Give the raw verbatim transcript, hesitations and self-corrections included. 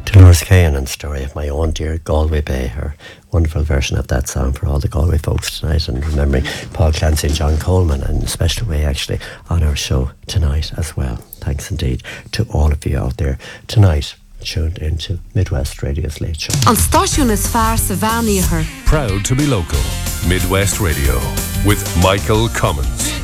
Dolores Cahanan's story of my own dear Galway Bay, her wonderful version of that song for all the Galway folks tonight, and remembering Paul Clancy and John Coleman in a special way actually on our show tonight as well. Thanks indeed to all of you out there tonight tuned into Midwest Radio's Late Show. On Stáisiún is fearr sa bhean iarthar. Proud to be local. Midwest Radio with Michael Cummins.